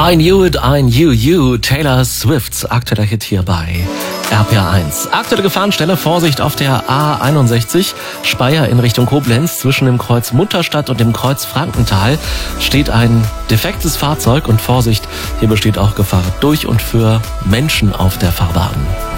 I Knew It, I Knew You, Taylor Swifts aktueller Hit hier bei RPR1. Aktuelle Gefahrenstelle, Vorsicht auf der A61, Speyer in Richtung Koblenz. Zwischen dem Kreuz Mutterstadt und dem Kreuz Frankenthal steht ein defektes Fahrzeug und Vorsicht, hier besteht auch Gefahr durch und für Menschen auf der Fahrbahn.